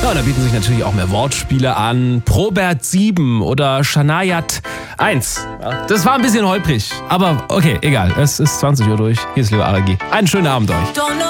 Ja, da bieten sich natürlich auch mehr Wortspiele an. Probert 7 oder Shanayat 1. Ja, das war ein bisschen holprig, aber okay, egal. Es ist 20 Uhr durch. Hier ist Leo Aragi. Einen schönen Abend euch.